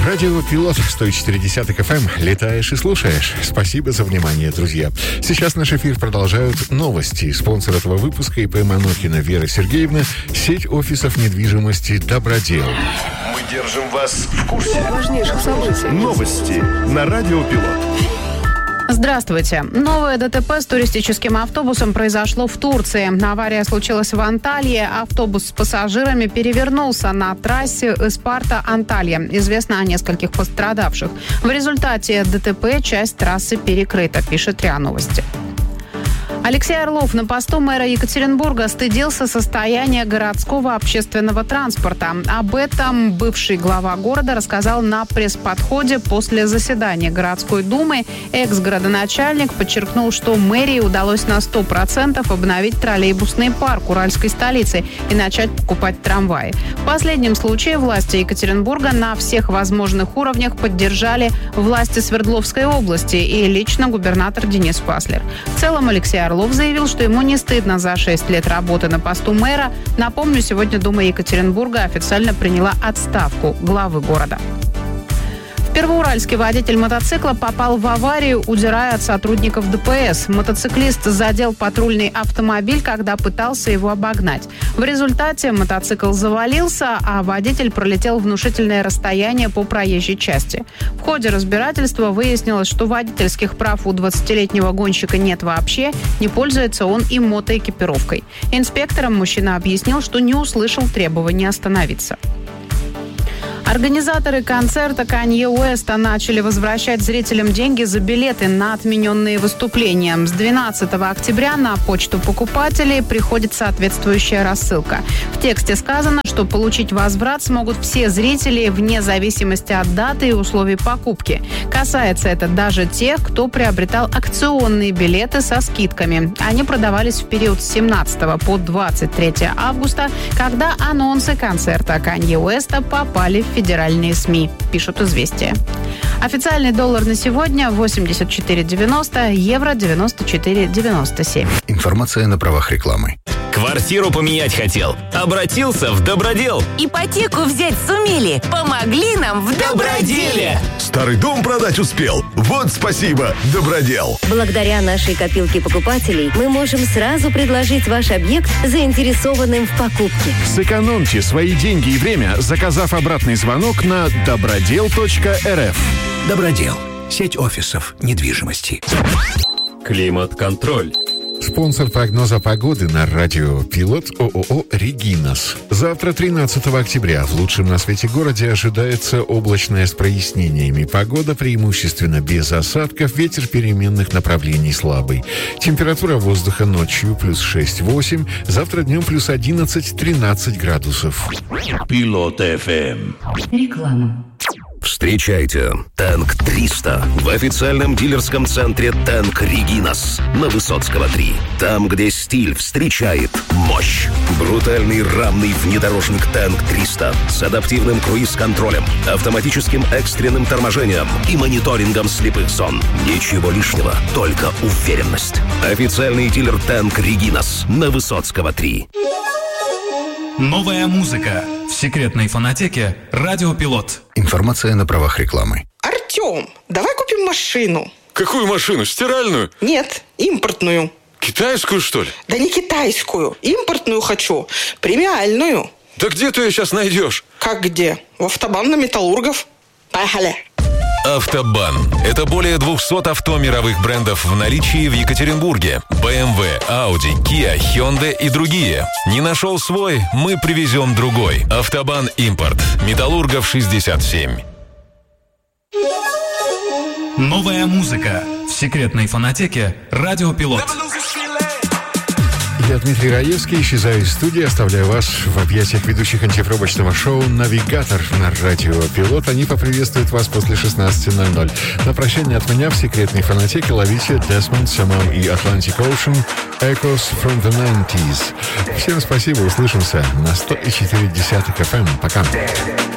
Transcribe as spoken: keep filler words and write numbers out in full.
Радио Пилот сто четыре эф эм. Летаешь и слушаешь. Спасибо за внимание, друзья. Сейчас наш эфир продолжают новости. Спонсор этого выпуска ИП Манохина Вера Сергеевна, сеть офисов недвижимости «Добродел». Мы держим вас в курсе важнейших событий. Новости на Радио Пилот. Здравствуйте. Новое ДТП с туристическим автобусом произошло в Турции. Авария случилась в Анталье. Автобус с пассажирами перевернулся на трассе Испарта-Анталья. Известно о нескольких пострадавших. В результате ДТП часть трассы перекрыта, пишет РИА Новости. Алексей Орлов на посту мэра Екатеринбурга стыдился состояния городского общественного транспорта. Об этом бывший глава города рассказал на пресс-подходе после заседания городской думы. Экс-городоначальник подчеркнул, что мэрии удалось на сто процентов обновить троллейбусный парк уральской столицы и начать покупать трамваи. В последнем случае власти Екатеринбурга на всех возможных уровнях поддержали власти Свердловской области и лично губернатор Денис Паслер. В целом Алексей Орлов Орлов заявил, что ему не стыдно за шесть лет работы на посту мэра. Напомню, сегодня Дума Екатеринбурга официально приняла отставку главы города. В Первоуральске водитель мотоцикла попал в аварию, удирая от сотрудников ДПС. Мотоциклист задел патрульный автомобиль, когда пытался его обогнать. В результате мотоцикл завалился, а водитель пролетел внушительное расстояние по проезжей части. В ходе разбирательства выяснилось, что водительских прав у двадцатилетнего гонщика нет вообще, не пользуется он и мотоэкипировкой. Инспекторам мужчина объяснил, что не услышал требования остановиться. Организаторы концерта Канье Уэста начали возвращать зрителям деньги за билеты на отмененные выступления. С двенадцатого октября на почту покупателей приходит соответствующая рассылка. В тексте сказано, что получить возврат смогут все зрители вне зависимости от даты и условий покупки. Касается это даже тех, кто приобретал акционные билеты со скидками. Они продавались в период с семнадцатого по двадцать третье августа, когда анонсы концерта Канье Уэста попали в федеральные СМИ, пишут «Известия». Официальный доллар на сегодня восемьдесят четыре девяносто, евро девяносто четыре девяносто семь. Информация на правах рекламы. Квартиру поменять хотел? Обратился в Добродел. Ипотеку взять сумели? Помогли нам в Доброделе. Старый дом продать успел? Вот спасибо, Добродел. Благодаря нашей копилке покупателей мы можем сразу предложить ваш объект заинтересованным в покупке. Сэкономьте свои деньги и время, заказав обратный звонок на добродел точка эр эф. Добродел. Сеть офисов недвижимости. Климат-контроль. Спонсор прогноза погоды на радио Пилот ООО «Регинас». Завтра, тринадцатого октября, в лучшем на свете городе ожидается облачная с прояснениями. Погода преимущественно без осадков, ветер переменных направлений слабый. Температура воздуха ночью плюс шесть-восемь, завтра днем плюс одиннадцать-тринадцать градусов. Пилот эф эм. Реклама. Встречайте Танк триста в официальном дилерском центре Танк Регинас на Высоцкого три. Там, где стиль встречает мощь. Брутальный рамный внедорожник Танк триста с адаптивным круиз-контролем, автоматическим экстренным торможением и мониторингом слепых зон. Ничего лишнего, только уверенность. Официальный дилер Танк Регинас на Высоцкого три. Новая музыка в секретной фонотеке «Радио Пилот». Информация на правах рекламы. Артем, давай купим машину. Какую машину? Стиральную? Нет, импортную. Китайскую, что ли? Да не китайскую. Импортную хочу. Премиальную. Да где ты ее сейчас найдешь? Как где? В автобан на Металлургов. Поехали. Автобан – это более двухсот авто мировых брендов в наличии в Екатеринбурге. бэ эм вэ, Audi, Kia, Hyundai и другие. Не нашел свой? Мы привезем другой. Автобан Импорт. Металлургов шестьдесят семь. Новая музыка в секретной фонотеке «Радио Пилот». Я Дмитрий Раевский, исчезаю из студии, оставляю вас в объятиях ведущих антипробочного шоу «Навигатор» на радио Пилот. Они поприветствуют вас после шестнадцати ноль-ноль. На прощание от меня в секретной фонотеке ловите Desmond, Simon и Atlantic Ocean Echoes from the nineties. Всем спасибо, услышимся на сто четыре эф эм. Пока.